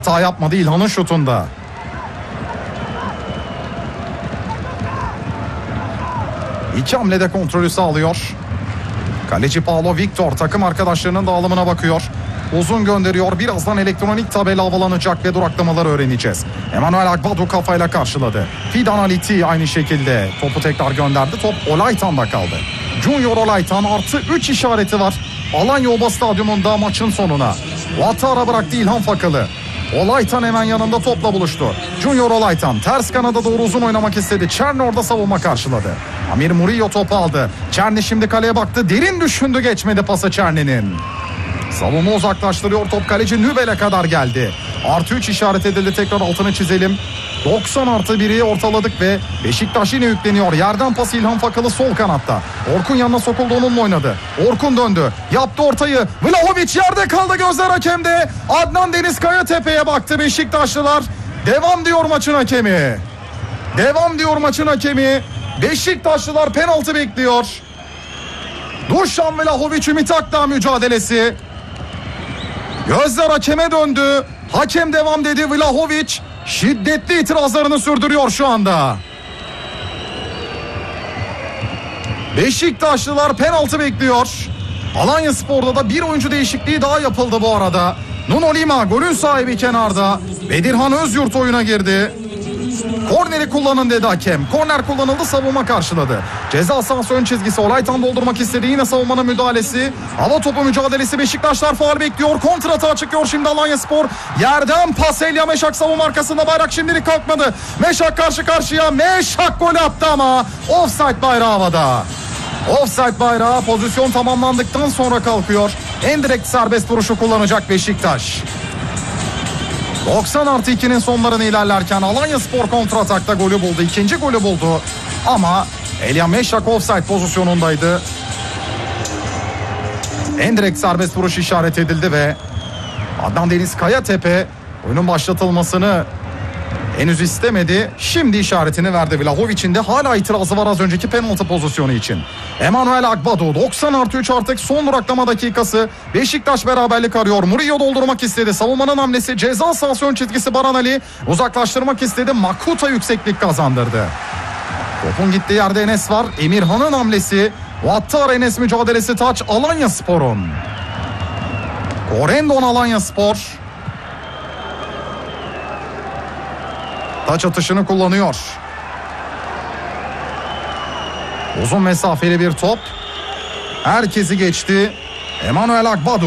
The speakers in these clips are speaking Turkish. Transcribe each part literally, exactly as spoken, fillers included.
Hata yapmadı İlhan'ın şutunda. İki hamlede kontrolü sağlıyor. Kaleci Paulo Victor takım arkadaşlarının dağılımına bakıyor. Uzun gönderiyor. Birazdan elektronik tabela havalanacak ve duraklamaları öğreneceğiz. Emmanuel Agbadu kafayla karşıladı. Fidan Aliti aynı şekilde topu tekrar gönderdi. Top Olaytan'da kaldı. Junior Olaytan artı üç işareti var. Alanya Oba Stadyumunda maçın sonuna. Ouattara bıraktı İlhan Fakalı. Olaytan hemen yanında topla buluştu. Junior Olaytan ters kanada doğru uzun oynamak istedi. Çerni orada savunma karşıladı. Amir Murillo topu aldı. Çerni şimdi kaleye baktı. Derin düşündü, geçmedi pası Çerni'nin. Savunma uzaklaştırıyor. Top kaleci Nübel'e kadar geldi. Artı üç işaret edildi. Tekrar altını çizelim. doksan artı biri ortaladık ve Beşiktaş yine yükleniyor. Yerden pas İlhan Fakalı sol kanatta. Orkun yanına sokuldu, onunla oynadı. Orkun döndü. Yaptı ortayı. Vlahovic yerde kaldı, gözler hakemde. Adnan Deniz Kayatepe'ye baktı Beşiktaşlılar. Devam diyor maçın hakemi. Devam diyor maçın hakemi. Beşiktaşlılar penaltı bekliyor. Dušan Vlahovic Ümit Akdağ mücadelesi. Gözler hakeme döndü. Hakem devam dedi. Vlahovic şiddetli itirazlarını sürdürüyor şu anda. Beşiktaşlılar penaltı bekliyor. Alanyaspor'da da bir oyuncu değişikliği daha yapıldı bu arada. Nuno Lima golün sahibi kenarda. Bedirhan Özyurt oyuna girdi. Korneri kullanın dedi hakem. Korner kullanıldı, savunma karşıladı. Ceza sahası ön çizgisi, Olaytan doldurmak istedi. Yine savunmanın müdahalesi. Hava topu mücadelesi, Beşiktaşlar faul bekliyor. Kontratağa çıkıyor şimdi Alanyaspor. Yerden pas Elia Meşak savunma arkasında, bayrak şimdilik kalkmadı. Meşak karşı karşıya. Meşak gol attı ama offside bayrağı havada. Offside bayrağı pozisyon tamamlandıktan sonra kalkıyor. En direkt serbest vuruşu kullanacak Beşiktaş. doksan artı ikinin sonlarını ilerlerken Alanyaspor kontratakta golü buldu. İkinci golü buldu. Ama Elia Meşak offside pozisyonundaydı. En direkt serbest vuruş işaret edildi ve Adnan Deniz Kayatepe oyunun başlatılmasını henüz istemedi. Şimdi işaretini verdi. Vlahovic'in de hala itirazı var az önceki penaltı pozisyonu için. Emmanuel Agbadu doksan artı üç artık son duraklama dakikası. Beşiktaş beraberlik arıyor. Murillo doldurmak istedi. Savunmanın hamlesi, ceza sahası ön çizgisi, Baran Ali uzaklaştırmak istedi. Makuta yükseklik kazandırdı. Topun gittiği yerde Enes var. Emirhan'ın hamlesi. Ouattara Enes mücadelesi, taç Alanyaspor'un. Korendon Alanyaspor. Taç atışını kullanıyor. Uzun mesafeli bir top. Herkesi geçti. Emmanuel Agbadu.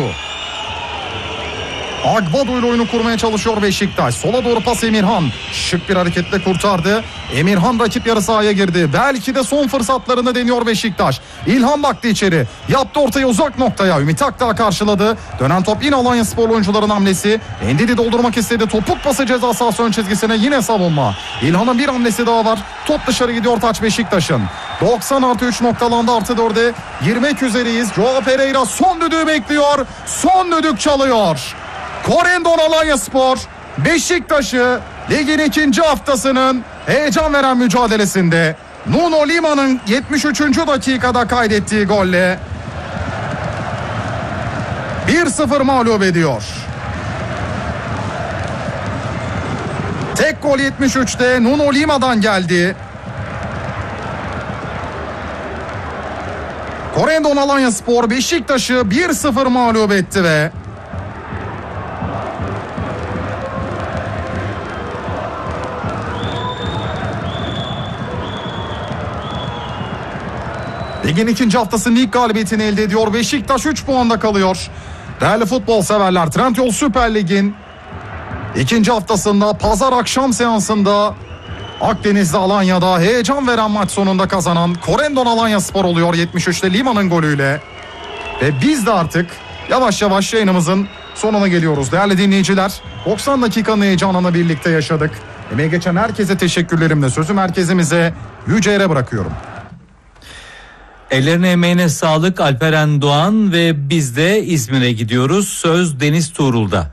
Agbadu ile oyunu kurmaya çalışıyor Beşiktaş. Sola doğru pas Emirhan. Şık bir hareketle kurtardı. Emirhan rakip yarı sahaya girdi. Belki de son fırsatlarını deniyor Beşiktaş. İlhan baktı içeri. Yaptı ortaya uzak noktaya. Ümit Akdağ karşıladı. Dönen top yine Alanyaspor oyuncuların hamlesi. Endidi doldurmak istedi. Topuk pası ceza sahası ön çizgisine, yine savunma. İlhan'ın bir hamlesi daha var. Top dışarı gidiyor taç Beşiktaş'ın. doksan artı üç noktalandı, artı dörde girmek üzereyiz. Joao Pereira son düdüğü bekliyor. Son düdük çalıyor. Korendon Alanyaspor Beşiktaş'ı ligin ikinci haftasının heyecan veren mücadelesinde Nuno Lima'nın yetmiş üçüncü dakikada kaydettiği golle bir sıfır mağlup ediyor. Tek gol yetmiş üçte Nuno Lima'dan geldi. Korendon Alanyaspor Beşiktaş'ı bir sıfır mağlup etti ve ligin ikinci haftasının ilk galibiyetini elde ediyor. Beşiktaş üç puanda kalıyor. Değerli futbol severler, Trendyol Süper Lig'in ikinci haftasında pazar akşam seansında Akdeniz'de, Alanya'da heyecan veren maç sonunda kazanan Korendon Alanyaspor oluyor yetmiş üçte Lima'nın golüyle. Ve biz de artık yavaş yavaş yayınımızın sonuna geliyoruz. Değerli dinleyiciler, doksan dakikanın heyecanını birlikte yaşadık. Emeği geçen herkese teşekkürlerimle sözü merkezimize, Yüce'ye bırakıyorum. Ellerine emeğine sağlık Alperen Doğan ve biz de İzmir'e gidiyoruz. Söz Deniz Tuğrul'da.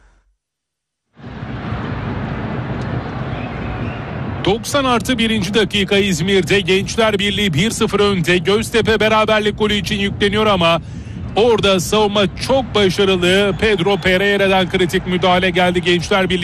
doksan artı birinci dakika İzmir'de Gençler Birliği bir sıfır önde. Göztepe beraberlik golü için yükleniyor ama Orada savunma çok başarılı. Pedro Pereira'dan kritik müdahale geldi Gençler Birliği.